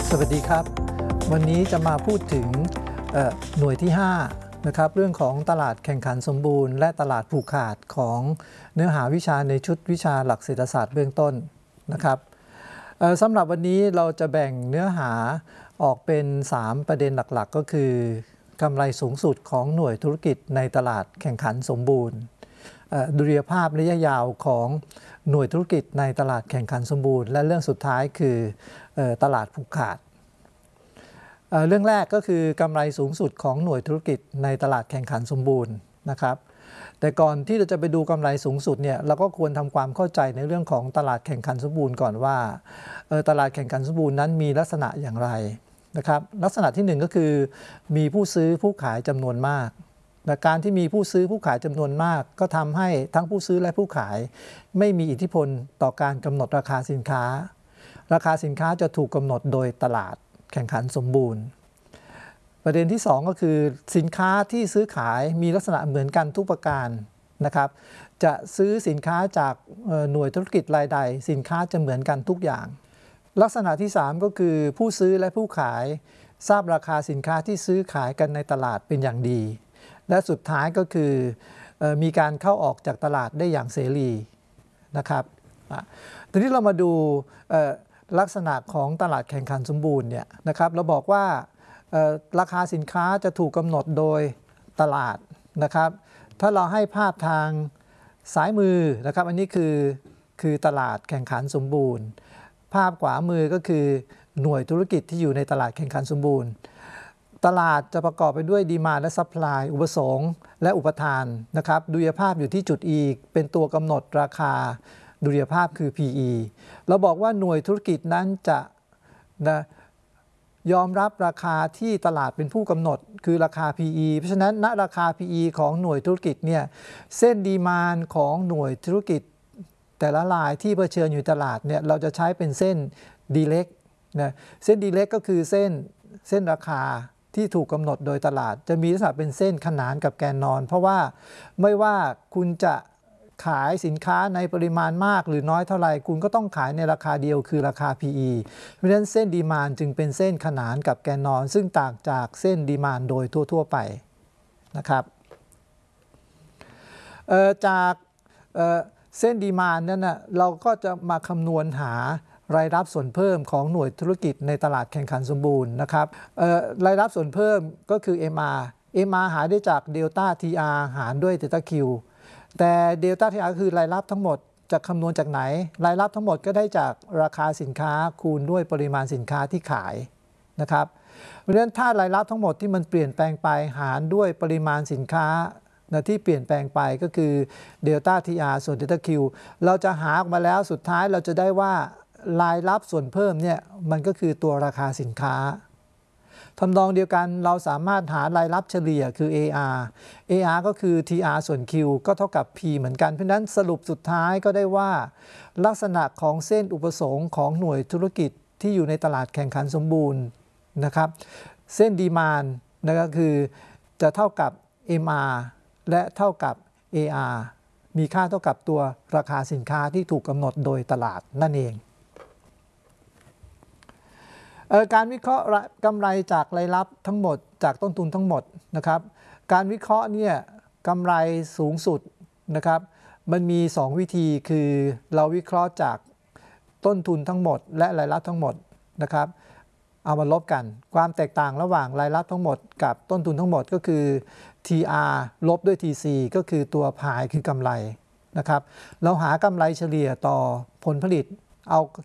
สวัสดีครับวันนี้จะมาพูดถึงหน่วยที่5นะครับเรื่องของตลาดแข่งขันสมบูรณ์และตลาดผูกขาดของเนื้อหาวิชาในชุดวิชาหลักเศรษฐศาสตร์เบื้องต้นนะครับสำหรับวันนี้เราจะแบ่งเนื้อหาออกเป็น3ประเด็นหลักๆก็คือกำไรสูงสุดของหน่วยธุรกิจในตลาดแข่งขันสมบูรณ์ดุลยภาพระยะยาวของหน่วยธุรกิจในตลาดแข่งขันสมบูรณ์และเรื่องสุดท้ายคือตลาดผูกขาดเรื่องแรกก็คือกำไรสูงสุดของหน่วยธุรกิจในตลาดแข่งขันสมบูรณ์นะครับแต่ก่อนที่เราจะไปดูกำไรสูงสุดเนี่ยเราก็ควรทำความเข้าใจในเรื่องของตลาดแข่งขันสมบูรณ์ก่อนว่าตลาดแข่งขันสมบูรณ์นั้นมีลักษณะอย่างไรนะครับลักษณะที่1ก็คือมีผู้ซื้อผู้ขายจำนวนมากการที่มีผู้ซื้อผู้ขายจำนวนมากก็ทำให้ทั้งผู้ซื้อและผู้ขายไม่มีอิทธิพลต่อการกำหนดราคาสินค้าราคาสินค้าจะถูกกำหนดโดยตลาดแข่งขันสมบูรณ์ประเด็นที่2ก็คือสินค้าที่ซื้อขายมีลักษณะเหมือนกันทุกประการนะครับจะซื้อสินค้าจากหน่วยธุรกิจรายใดสินค้าจะเหมือนกันทุกอย่างลักษณะที่3ก็คือผู้ซื้อและผู้ขายทราบราคาสินค้าที่ซื้อขายกันในตลาดเป็นอย่างดีและสุดท้ายก็คือมีการเข้าออกจากตลาดได้อย่างเสรีนะครับทีนี้เรามาดูลักษณะของตลาดแข่งขันสมบูรณ์เนี่ยนะครับเราบอกว่าราคาสินค้าจะถูกกำหนดโดยตลาดนะครับถ้าเราให้ภาพทางซ้ายมือนะครับอันนี้คือตลาดแข่งขันสมบูรณ์ภาพขวามือก็คือหน่วยธุรกิจที่อยู่ในตลาดแข่งขันสมบูรณ์ตลาดจะประกอบไปด้วยดีมานด์และซัพพลายอุปสงค์และอุปทานนะครับดุลยภาพอยู่ที่จุด E เป็นตัวกำหนดราคาดุลยภาพคือ PE เราบอกว่าหน่วยธุรกิจนั้นจะยอมรับราคาที่ตลาดเป็นผู้กำหนดคือราคา PE เพราะฉะนั้นณราคา PE ของหน่วยธุรกิจเนี่ยเส้นดีมานด์ของหน่วยธุรกิจแต่ละรายที่เผชิญอยู่ตลาดเนี่ยเราจะใช้เป็นเส้น D เล็กนะเส้น D เล็กก็คือเส้นราคาที่ถูกกำหนดโดยตลาดจะมีลักษณะเป็นเส้นขนานกับแกนนอนเพราะว่าไม่ว่าคุณจะขายสินค้าในปริมาณมากหรือน้อยเท่าไหร่คุณก็ต้องขายในราคาเดียวคือราคา PE เพราะฉะนั้นเส้นดีมานด์จึงเป็นเส้นขนานกับแกนนอนซึ่งต่างจากเส้นดีมานด์โดยทั่วๆไปนะครับจากเส้นดีมานด์นั้นนะเราก็จะมาคำนวณหารายรับส่วนเพิ่มของหน่วยธุรกิจในตลาดแข่งขันสมบูรณ์นะครับรายรับส่วนเพิ่มก็คือ MR หาได้จากเดลต้า TR หารด้วยเดลต้า Q แต่เดลต้า TR คือรายรับทั้งหมดจะคำนวณจากไหนรายรับทั้งหมดก็ได้จากราคาสินค้าคูณด้วยปริมาณสินค้าที่ขายนะครับเพราะฉะนั้นถ้ารายรับทั้งหมดที่มันเปลี่ยนแปลงไปหารด้วยปริมาณสินค้าที่เปลี่ยนแปลงไปก็คือเดลต้า TR ส่วนเดลต้า Q เราจะหาออกมาแล้วสุดท้ายเราจะได้ว่ารายรับส่วนเพิ่มเนี่ยมันก็คือตัวราคาสินค้าทำนองเดียวกันเราสามารถหารายรับเฉลี่ยคือ AR ก็คือ TR ส่วน Q ก็เท่ากับ P เหมือนกันเพราะนั้นสรุปสุดท้ายก็ได้ว่าลักษณะของเส้นอุปสงค์ของหน่วยธุรกิจที่อยู่ในตลาดแข่งขันสมบูรณ์นะครับเส้นดีมานด์ก็คือจะเท่ากับ MR และเท่ากับ AR มีค่าเท่ากับตัวราคาสินค้าที่ถูกกำหนดโดยตลาดนั่นเองการวิเคราะห์กำไรจากรายรับทั้งหมดจากต้นทุนทั้งหมดนะครับการวิเคราะห์เนี่ยกำไรสูงสุดนะครับมันมี2วิธีคือเราวิเคราะห์จากต้นทุนทั้งหมดและรายรับทั้งหมดนะครับเอามาลบกันความแตกต่างระหว่างรายรับทั้งหมดกับต้นทุนทั้งหมดก็คือ TR ลบด้วย TC ก็คือตัวพายคือกำไรนะครับเราหากำไรเฉลี่ยต่อผลผลิตเอา